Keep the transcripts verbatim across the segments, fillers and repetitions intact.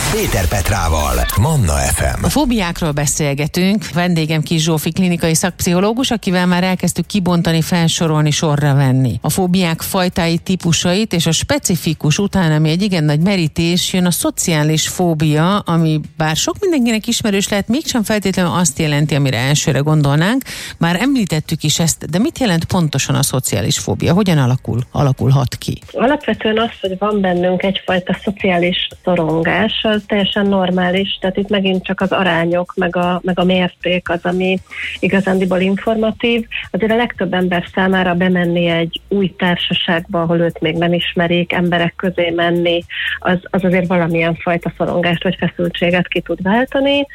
Péter Petrával, Manna ef em. A fóbiákról beszélgetünk. Vendégem Kis Zsófi, klinikai szakpszichológus, akivel már elkezdtük kibontani, felsorolni, sorra venni a fóbiák fajtáit, típusait, és a specifikus után, ami egy igen nagy merítés, jön a szociális fóbia, ami bár sok mindenkinek ismerős lehet, mégsem feltétlenül azt jelenti, amire elsőre gondolnánk. Már említettük is ezt, de mit jelent pontosan a szociális fóbia? Hogyan alakul, alakulhat ki? Alapvetően az, hogy van bennünk egyfajta szociális szorongás, az teljesen normális, tehát itt megint csak az arányok, meg a, meg a mérték az, ami igazándiból informatív. Azért a legtöbb ember számára bemenni egy új társaságba, ahol őt még nem ismerik, emberek közé menni, az, az azért valamilyen fajta szorongást vagy feszültséget ki tud váltani.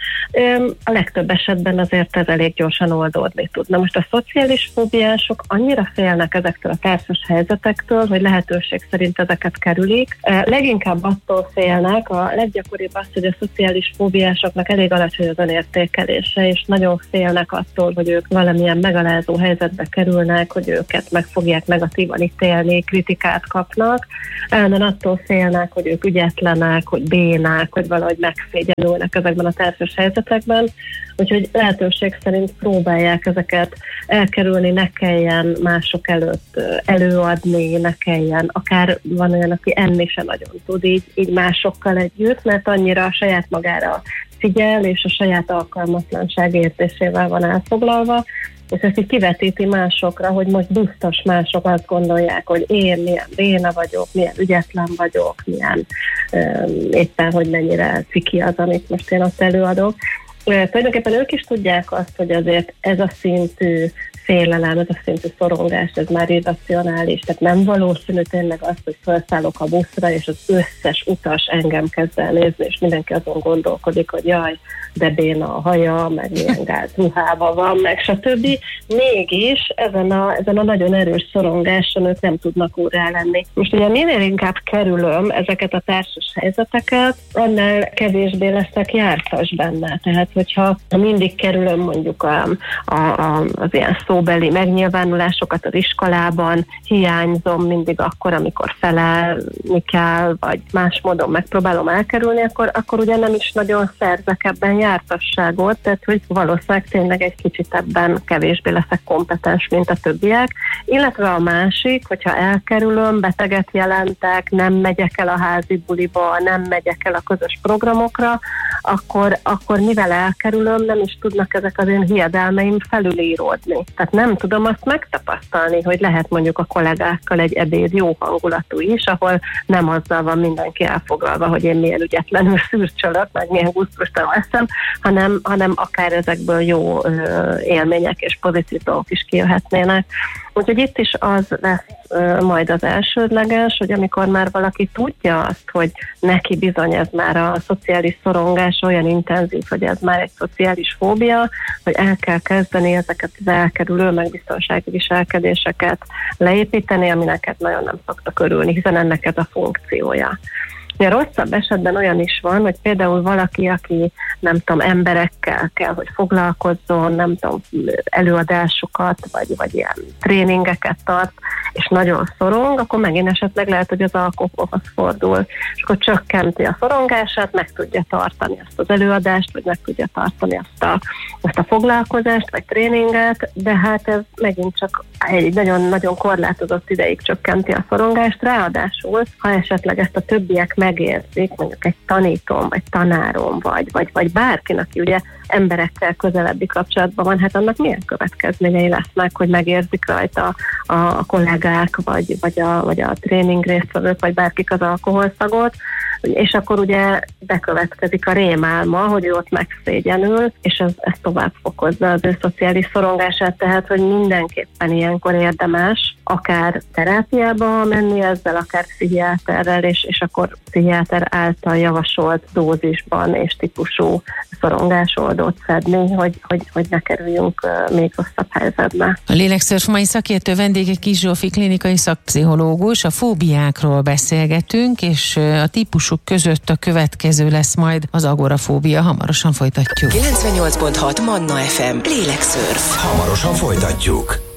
A legtöbb esetben azért ez elég gyorsan oldódni tud. Na most a szociális fóbiások annyira félnek ezektől a társas helyzetektől, hogy lehetőség szerint ezeket kerülik. Leginkább attól félnek, a leggyakoribb az, hogy a szociális fóbiásoknak elég alacsony az önértékelése, és nagyon félnek attól, hogy ők valamilyen megalázó helyzetbe kerülnek, hogy őket meg fogják negatívan ítélni, kritikát kapnak. Állandóan attól félnek, hogy ők ügyetlenek, hogy bénák, hogy valahogy megszégyenülnek ezekben a társas helyzetekben. Úgyhogy lehetőség szerint próbálják ezeket elkerülni, ne kelljen mások előtt előadni, ne kelljen, akár van olyan, aki enni se nagyon tud így, így másokkal együtt, mert annyira a saját magára figyel, és a saját alkalmatlanság érzésével van elfoglalva, és ezt így kivetíti másokra, hogy most biztos mások azt gondolják, hogy én milyen béna vagyok, milyen ügyetlen vagyok, milyen um, éppen, hogy mennyire ciki az, amit most én azt előadok. Tulajdonképpen ők is tudják azt, hogy azért ez a szintű félelem, ez a szintű szorongás, ez már irracionális, tehát nem valószínű tényleg az, hogy felszállok a buszra, és az összes utas engem kezd el nézni, és mindenki azon gondolkodik, hogy jaj, de béna a haja, meg milyen gáz ruhában van, meg stb. Mégis ezen a, ezen a nagyon erős szorongáson ők nem tudnak úrrá lenni. Most ugye minél inkább kerülöm ezeket a társas helyzeteket, annál kevésbé leszek jártas benne. Tehát, hogyha mindig kerülöm mondjuk a, a, a, az ilyen szóbeli megnyilvánulásokat az iskolában, hiányzom mindig akkor, amikor felelni kell, vagy más módon megpróbálom elkerülni, akkor, akkor ugye nem is nagyon szerzek ebben jártasságot, tehát hogy valószínűleg tényleg egy kicsit ebben kevésbé leszek kompetens, mint a többiek. Illetve a másik, hogyha elkerülöm, beteget jelentek, nem megyek el a házi buliba, nem megyek el a közös programokra, akkor, akkor mivel elkerülöm, nem is tudnak ezek az én hiedelmeim felülíródni. Tehát nem tudom azt megtapasztalni, hogy lehet mondjuk a kollégákkal egy ebéd jó hangulatú is, ahol nem azzal van mindenki elfoglalva, hogy én milyen ügyetlenül szürcsölök, meg milyen gusztustalan eszem, hanem, hanem akár ezekből jó ö, élmények és pozitív dolgok is kijöhetnének. Úgyhogy itt is az lesz ö, majd az elsődleges, hogy amikor már valaki tudja azt, hogy neki bizony ez már a szociális szorongás olyan intenzív, hogy ez már egy szociális fóbia, hogy el kell kezdeni ezeket az elkerülő megbiztonsági viselkedéseket leépíteni, ami neked nagyon nem szoktak örülni, hiszen ennek ez a funkciója. A rosszabb esetben olyan is van, hogy például valaki, aki nem tudom, emberekkel kell, hogy foglalkozzon, nem tudom, előadásokat, vagy, vagy ilyen tréningeket tart, és nagyon szorong, akkor megint esetleg lehet, hogy az alkoholhoz fordul, és akkor csökkenti a szorongását, meg tudja tartani azt az előadást, vagy meg tudja tartani azt a, azt a foglalkozást, vagy tréninget, de hát ez megint csak egy nagyon-nagyon korlátozott ideig csökkenti a szorongást, ráadásul, ha esetleg ezt a többiek megérzik, mondjuk egy tanítom, vagy tanárom, vagy, vagy, vagy bárkin, aki ugye emberekkel közelebbi kapcsolatban van, hát annak milyen következményei lesznek, hogy megérzik rajta a, a kollégák, vagy, vagy, a, vagy a tréning résztvevők, vagy bárkik az alkoholszagot, és akkor ugye bekövetkezik a rémálma, hogy ő ott megszégyenül, és ez, ez tovább fokozza az ő szociális szorongását, tehát, hogy mindenképpen ilyenkor érdemes akár terápiába menni ezzel, akár pszichiáterrel, és, és akkor pszichiáter által javasolt dózisban és típusú szorongásoldót szedni, hogy, hogy, hogy ne kerüljünk még rosszabb helyzetbe. A Lélekszörf mai szakértő vendége Kis Zsófi, klinikai szakpszichológus. A fóbiákról beszélgetünk, és a típusok között a következő lesz majd az agorafóbia. Hamarosan folytatjuk. kilencvennyolc pont hat Manna ef em. Lélekszörf. Hamarosan folytatjuk.